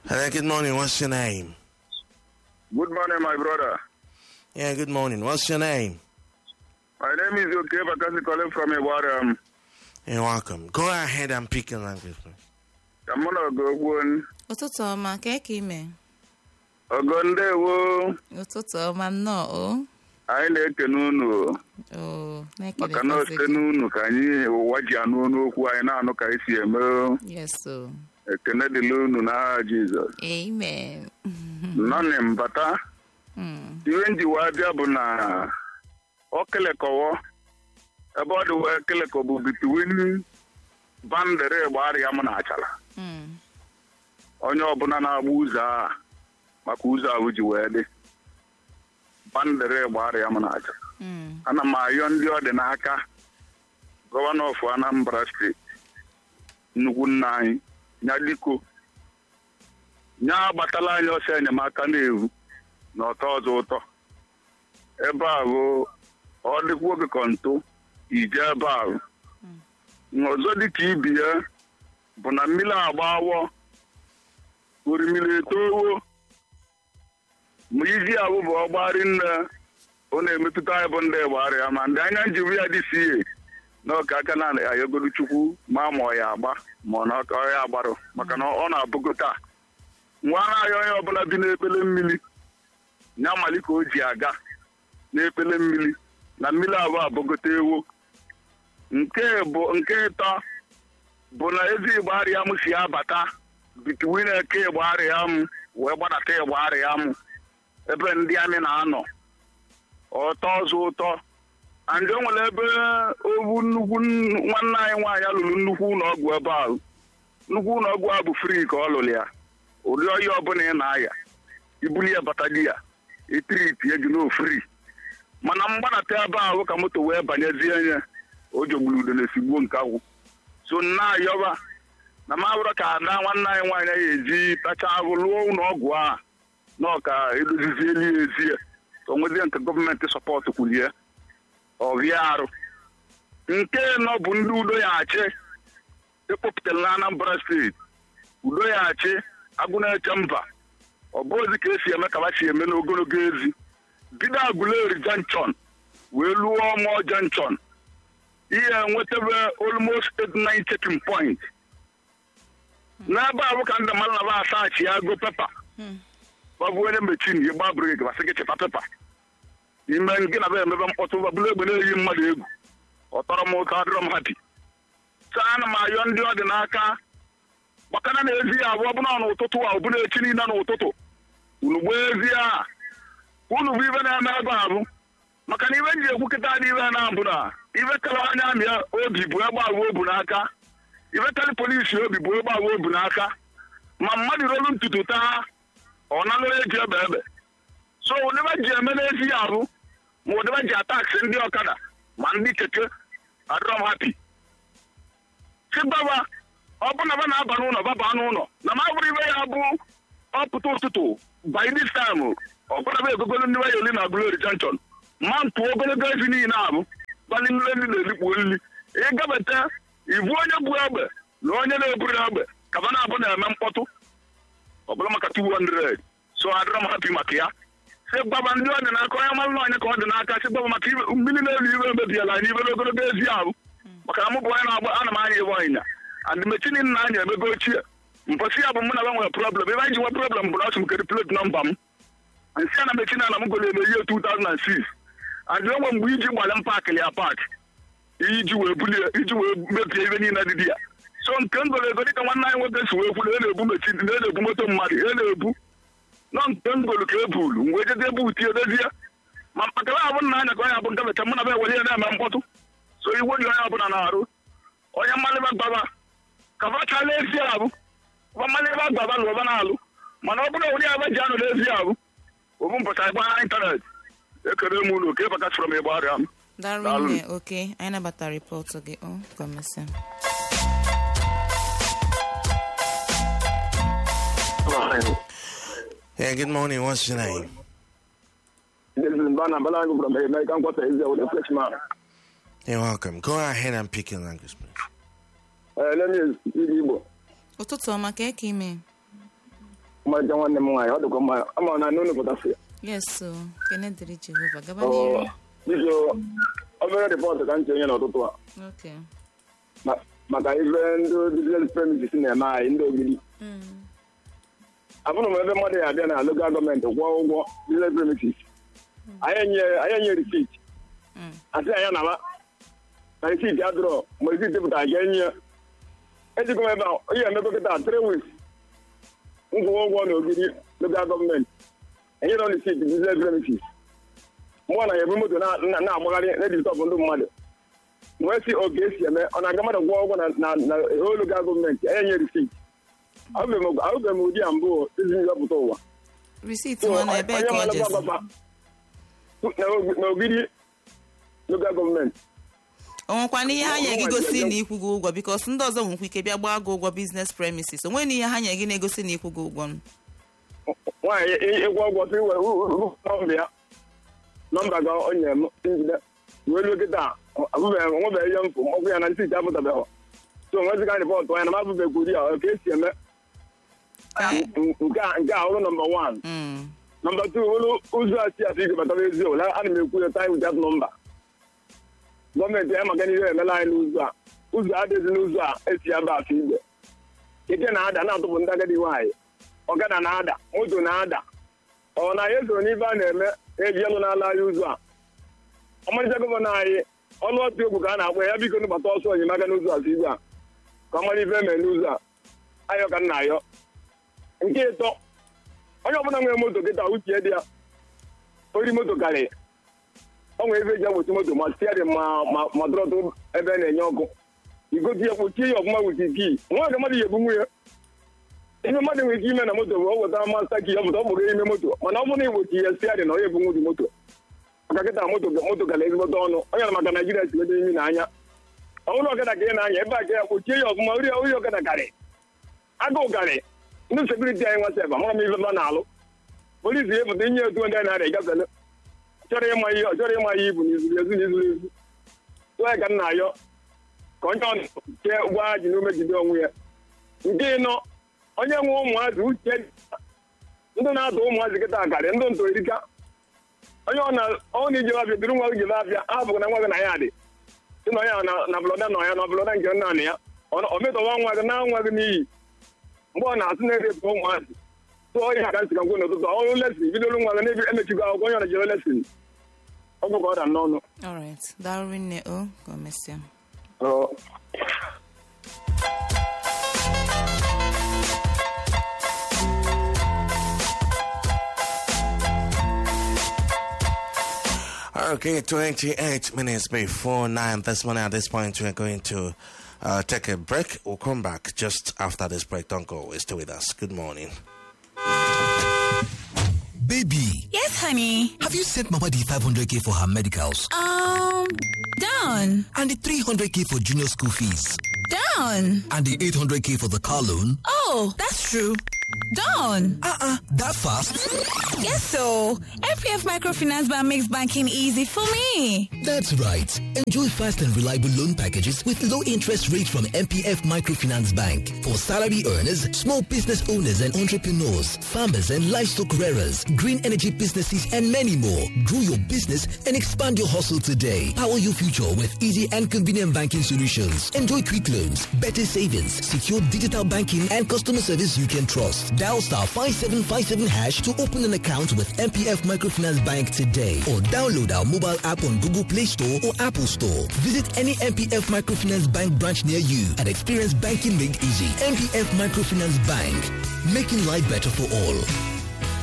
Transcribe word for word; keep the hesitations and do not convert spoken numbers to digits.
Hello, good morning. What's your name? Good morning, my brother. Yeah, good morning. What's your name? My name is Yoke Bakasi calling from Iwaram. You're welcome. Go ahead and pick your language, please. I'm gonna go one. Ụtụtụ ọma, ka eke ime? Ogondewo. Ụtụtụ ọma nnọọ o. Anyị na-ekene unu. Oo, Maka na osite n'unu ka anyị ụwa ji anụ n'okwu anyị na-anụ ka anyị si eme. Yes o. Ekene dịla unu n'aha Jizọs. Amen. Nọnị mbata. Iwe njiwa abịa bụ na o kelekọwọ ebe ọ dị wee kelekọ bụ between bandere gbara m na achala. Onye ọbụla na-agba ụzọ a maka ụzọ ahụ ji wee dị bandere gbara m na achala. Ana m ayọ ndị ọ dị n'aka gọvanọ of Anambra steeti nnukwu nna anyị nya diko nya agbatala anyị ọsọ enyemaka na-ewu na ọtọ ọzọ ụtọ ebe ahụ ọ dịkwa oge kọntụ ije ebe ahụ ọzọ dịka ibi ya bụ na mmiri agbawọ orimiri etowo ma izi ahụ bụ ọgbarị nne ọ na-emetụta anyị bụ ndị gbara ya ma ndị anya njibi ya dịsi ihe n'ọka aka na-ayọgoro Chukwu ma ma ọ ya agba ma ọ na ọ ya agbarụ maka na ọ na-abụgo taa nwa anaghị onye ọbụla bi n'ekpele mmiri nya amali ka o ji aga n'ekpele mmiri na mmiri abụọ abụgote ewo nke bụ nke ịtọ bụ na ezi igbo arịa m si abata bitwin eke igbo arịa m wee gbadata igbo arịa m ebe ndị amị na-anọ ọtọ ọzọ ụtọ andị o nwere ebe owu nnukwu nwanne anyị nwaanyị alụrụ nnukwu ụlọọgwụ ebe ahụ nnukwu ụlọọgwụ a bụ fri ka ọ lụrụ ya ụdị ọya ọbụla ị na-aya ibuli ya bata di ya etiripie gị n'ofri mana mgbanata ebe ahụ ka moto wee banyezie ya o jogburu udo na-esigbuo nke agwụ so nna ayọba na mabụrụ ka ada nwanne anyị nwaanyị ya eji tacha ahụ lụọ ụlọọgwụ a na ọka edozizie eli ezie o nwezie nke gọọmenti sọpọtụ kwulie ọbịa arụ nke nọ bụ ndị udo ya achị ekpopụtara na Anambra steeti udo ya achị agụ na-eche mba ọ bụ ozi ka esi eme ka ha si eme n'ogologo ezi bido Aguleri junction wee lụọ ọmụọ junction ihe nwetebe almost nine checking point n'ebe ahụ ka ndị mmadụ na-aba asachi ya go pepa babụ onye mechin ihe gba breki basị gị cheta pepa ime gị na be emebe mkpọtụ babụla egbe na-eyi mmadụ egwu ọ tọrọ m ụtọ adịrọ m hapi saa na m ayọ ndị ọ dị n'aka gbakana na ezi ya abụọ bụna n'ụtụtụ a ọbụla echi niile n'ụtụtụ unu gbaa ezi a unu bụ ibe na-eme ebe a bụ maka na ibe nji ekwu kịta dị ibe na-abụ na ibe kara anya amị obi bụ egbe agwa obu n'aka ibe karị polisi obi bụ egbe agwa obu n'aka ma mmadụ rolu ntutu taa ọ nalụrụ eji ebe ebe so ụdịba ji eme n'ezi ya bụ ma ụdịba ji ataksị ndị ọkada ma ndị keke adịrọ m hapi chibaba ọ bụ na ba na-aba n'ụlọ baba n'ụlọ na ma bụrụ ibe ya bụ ọpụta ụtụtụ by this time ọ bụla bụ egogolo ndị wayoli na Aguleri junction ma ntụ ogologo ezi niile abụ gbalị nle ndị na-elikpu olili ịgabata ivu onye bụ egbe na onye na-eburu egbe ka ba na-abụ na-eme mkpọtụ ọ bụla maka two hundred so adịrọ m hapi maka ya si gbaba ndị ọ dị n'aka onye malụ onye ka ọ dị n'aka si gbaba maka mmiri na-elu iwe emebiela anyị ibe n'ogologo ezi ahụ maka na mụ bụ onye na-agba ana m anya iwe ọnyịnya and mechini nna anya emego ochie mpọsi ya bụ mụ na ba nwere problem ebe anyị ji nwe problem bụ na ọsụ m kere plate nọmba m nsị ya na mechini ana m golo eme ihe two thousand six and enwe mgbe iji gbalị m paakịlị ya paakị iji wee bulie iji wee mebie ibe niile dị dị ya so nke ngolo ego dịka nwanne anyị nwoke si wee kwuru e na-ebu mechini na e na-ebu moto mmadụ e na-ebu nọ nke ngolo ka e bulu mgbe ejeje ebe uti edozie ma mpakala abụ nna anya ka onye abụ nke becha mụ na be ewere ihe na-eme mkpọtụ so iwe dị onye ọbụla na-arụ onye mmalịba gbaba ka bachala ezi abụ ọba mmalịba gbaba na ọba na-alụ mana ọ bụrụ ụdị aba ji anụ n'ezi abụ obu mpụta ịgba na ịntanetị ekele m ụlọ ka ịbata chọrọ m ịgba arịa m Daalụ nne, oke anyị nabata rịpọtụ gị o kọmesị. Yeah, good morning. What's your name? This is Bana Balango from the American Quarter Asia with a freshman. You're welcome. Go ahead and pick your language, please. Uh, let me see Igbo. Ụtụtụ ọma ka eke ime. ọmarịcha nwanne m nwaanyị ọ dịkwa mma ama na n'ụlọ pụtasị ya. Yes, so kene dịrị Jehova gaba n'iru. Biko obere rịpọtụ ka m chenye n'ụtụtụ a Okay. maka ife ndị business premises na-eme anyị ndị ogiri. Abụrụ m ebe mmadụ ya abịa na local gọọmenti kwụọ ụgwọ business premises anyị enye risit asị anya na ma na risit adịrọ ma risit depụtara ga enye ya ejikọ m ebe a onye emekọkịta three weeks nkwụwa ụgwọ na ogiri local gọọmenti enyere ọ risit business premises mgbe na ya ebu moto na-agbagharị na-edistọpụ ndị mmadụ wee si oge esi eme ọ na-aga mmadụ gwụọ ụgwọ na local gọọmenti enye risit ahụbeghị m ụdị a mbụ izi nzọpụta ụwa Receipt nwa ebe ka ọ jesi. Na ogiri local gọọmenti O nwekwana ihe ha nye gị gosi na ịkwụ gị ụgwọ because ndị ọzọ nwekwa ike bịa gbaa gị ụgwọ business premises. O nwere ihe ha nye gị na-egosi na ịkwụ gị ụgwọ. nwaanyị ịkwụ ụgwọ tụ iwe nọmba ya nọmba ga o nyere m njide wee luo kịta nwebeghị ihe mfụ ọgwụ ya na ntị ite apụtabeghị so nwezịga rịpọtụ anya na m abụbeghị ụdị a ka esi eme nke a ọrụ nọmba wan nọmba tu ụlụ ụzọ a si asị ike batara ezi ole ana m ekwu ya time with that number gọọmenti ya maka n'ihe emela anyị n'ụzọ a ụzọ adịghị n'ụzọ a esi aba afọ igwe ike na-ada na-atụpụ ndị agadi nwaanyị ọgada na-ada moto na-ada ọ na ya esoro n'ibe a na-eme eji elu n'ala anyị ụzọ a ọmarịcha gọvanọ anyị ọnụ otu egwu ka a na-akpọ ya biko nụbata ọsọ enyemaka n'ụzọ afọ igwe a ka ọ mara ife eme n'ụzọ a ayọ ka nna ayọ nke ịtọ onye ọbụla nwere moto kịta uche dị ya ori moto karị ọ nwere ebe eji agbochi moto ma stiarịn ma dọrọtụ ebe a na-enye ọkụ igochi ya kpochie ya ọfụma wit kii nwa ka mmadụ ya ebu nwunye ihe mmadụ nwere ike ime na moto bụ ọ wetara masta kii ọ pụta ọ bụrụ ime moto mana ọ bụrụ na igbochi ya stiarịn na onye ebunwu dị moto maka kịta moto moto gara ezigbote ọnụ onye na maka Naijiria si mede imi na-anya ọ bụrụ ọkada ka ị na-anya ebe a ka ya kpochie ya ọfụma ori ọkada karị agụụ karị ndị sekuriti anyị nwasị ebe amara m ife na-alụ polisi epụta inye etu ndị na-arịa gafele chọrọ ịma ihe ọ chọrọ ịma ihe ibu n'izuru ezu n'izuru ezu tụọ ka nna ayọ ka onye ọ chee gwa ji n'ume jide onwe ya nke ịnọ onye nwe ụmụazị uche ndị na-atụ ụmụazị kịta akarị ndị ntorika onye ọ na-ijebe abịa dịrị nwa gị jebe abịa a bụkwa na nwa gị na ya dị si na onye na blọda nọ ya na blọda nke nna ya o metọwa nwa gị na nwa gị n'iyi mgbe ọ na-asị na-ere ụmụazị tụọ ihe aka nsị ka nkwe n'ụtụtụ ọrụ lesin bidoro nwa gị n'ebe emechigo akwụkwọ onye ọ na-jere lesin ọgwụ ka ọ da n'ọnụ. All right. Daalụ nne o ka o mesịa. Okay, twenty-eight minutes before nine this morning. At this point, we're going to uh, take a break. We'll come back just after this break. Don't go. Stay with us. Good morning. Baby. Yes, honey. Have you sent Mama the five hundred k for her medicals? Um, done. And the three hundred k for junior school fees? Done. And the eight hundred k for the car loan? Oh, that's true. Done. Uh-uh, that fast? Yes, so M P F Microfinance Bank makes banking easy for me. That's right. Enjoy fast and reliable loan packages with low interest rates from M P F Microfinance Bank for salary earners, small business owners and entrepreneurs, farmers and livestock rearers, green energy businesses and many more. Grow your business and expand your hustle today. Power your future with easy and convenient banking solutions. Enjoy quick loans, better savings, secure digital banking and customer service you can trust. Dial star five seven five seven hash to open an account with M P F Microfinance Bank today or download our mobile app on Google Play Store or Apple Store. Visit any M P F Microfinance Bank branch near you and experience banking made easy. M P F Microfinance Bank, making life better for all.